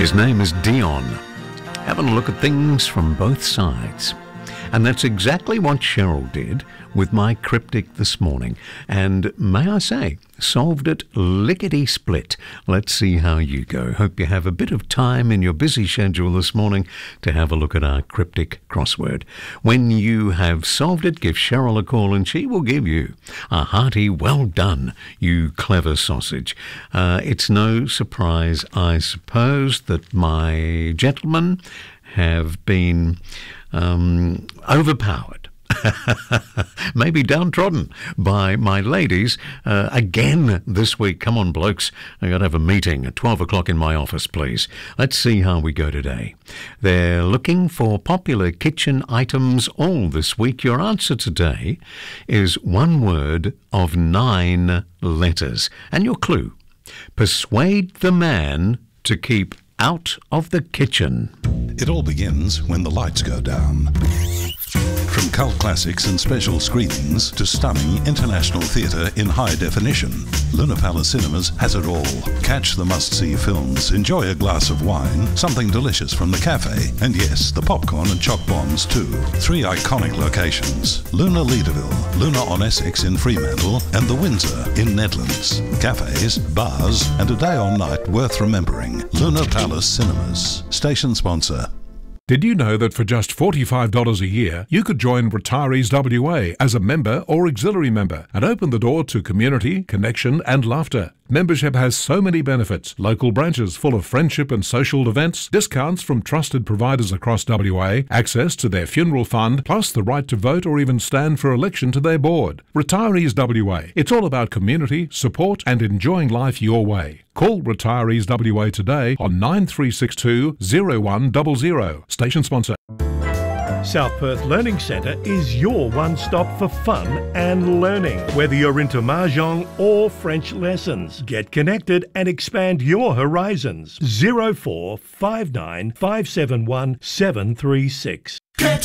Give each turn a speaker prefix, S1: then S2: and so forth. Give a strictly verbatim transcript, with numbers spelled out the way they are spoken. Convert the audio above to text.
S1: His name is Dion. Having a look at things from both sides. And that's exactly what Cheryl did with my cryptic this morning. And may I say, solved it lickety-split. Let's see how you go. Hope you have a bit of time in your busy schedule this morning to have a look at our cryptic crossword. When you have solved it, give Cheryl a call and she will give you a hearty well done, you clever sausage. Uh, it's no surprise, I suppose, that my gentlemen have been um, overpowered, maybe downtrodden by my ladies uh, again this week. Come on, blokes, I got to have a meeting at twelve o'clock in my office, please. Let's see how we go today. They're looking for popular kitchen items all this week. Your answer today is one word of nine letters. And your clue, persuade the man to keep out of the kitchen.
S2: It all begins when the lights go down. From cult classics and special screenings to stunning international theatre in high definition, Luna Palace Cinemas has it all. Catch the must-see films, enjoy a glass of wine, something delicious from the cafe, and yes, the popcorn and choc bombs too. Three iconic locations: Luna Leederville, Luna on Essex in Fremantle, and the Windsor in Nedlands. Cafes, bars, and a day or night worth remembering. Luna Palace Cinemas. Station sponsor.
S3: Did you know that for just forty-five dollars a year, you could join Retirees W A as a member or auxiliary member and open the door to community, connection and laughter? Membership has so many benefits: local branches full of friendship and social events, discounts from trusted providers across W A, access to their funeral fund, plus the right to vote or even stand for election to their board. Retirees W A. It's all about community, support and enjoying life your way. Call Retirees W A today on nine three six two, zero one zero zero. Station sponsor.
S4: South Perth Learning Centre is your one-stop for fun and learning. Whether you're into Mahjong or French lessons, get connected and expand your horizons. zero four five nine five seven one seven three six.